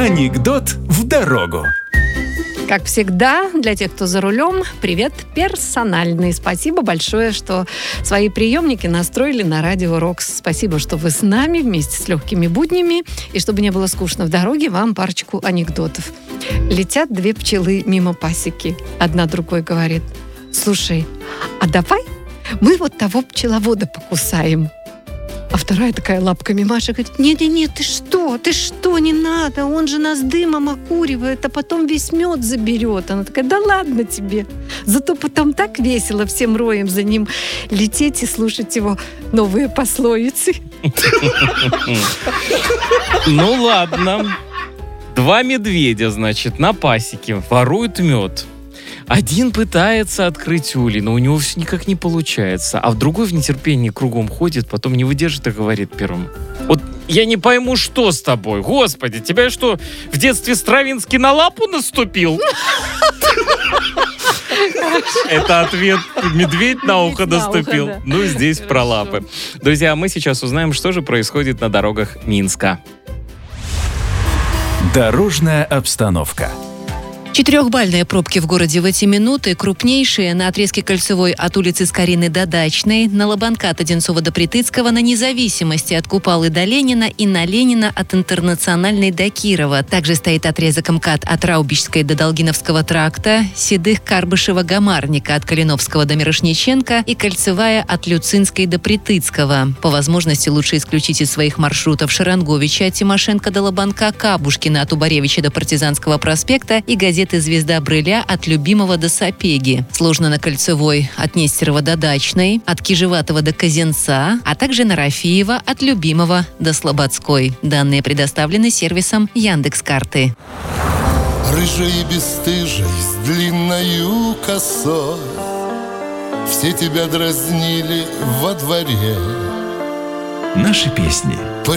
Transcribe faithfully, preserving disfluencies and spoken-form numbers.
Анекдот в дорогу. Как всегда, для тех, кто за рулем, привет персональный. Спасибо большое, что свои приемники настроили на Радио Рокс. Спасибо, что вы с нами вместе с легкими буднями. И чтобы не было скучно в дороге, вам парочку анекдотов. Летят две пчелы мимо пасеки. Одна другой говорит: слушай, а давай мы вот того пчеловода покусаем. А вторая такая лапками машет, говорит: нет-нет-нет, ты что, ты что, не надо, он же нас дымом окуривает, а потом весь мед заберет. Она такая: да ладно тебе, зато потом так весело всем роем за ним лететь и слушать его новые пословицы. Ну ладно. Два медведя, значит, на пасеке воруют мед. Один пытается открыть улей, но у него все никак не получается. А в другой в нетерпении кругом ходит, потом не выдержит и говорит первым: вот я не пойму, что с тобой. Господи, тебя что, в детстве Стравинский на лапу наступил? Это ответ: медведь на ухо наступил. Ну, здесь про лапы. Друзья, мы сейчас узнаем, что же происходит на дорогах Минска. Дорожная обстановка. Четырехбальные пробки в городе в эти минуты, крупнейшие на отрезке Кольцевой от улицы Скорины до Дачной, на Лобанка от Одинцова до Притыцкого, на Независимости от Купалы до Ленина и на Ленина от Интернациональной до Кирова. Также стоит отрезок МКАД от Раубичской до Долгиновского тракта, Седых Карбышева-Гамарника от Калиновского до Мирошниченко и Кольцевая от Люцинской до Притыцкого. По возможности лучше исключить из своих маршрутов Шаранговича от Тимошенко до Лобанка, Кабушкина от Убаревича до Партизанского проспекта и газеты «Звезда Брыля» от Любимого до Сапеги. Сложно на Кольцевой от Нестерова до Дачной, от Кижеватого до Козенца, а также на Рафиева от Любимого до Слободской. Данные предоставлены сервисом Яндекс.Карты. Рыжей и бесстыжей, с длинною косой, все тебя дразнили во дворе. Наши песни.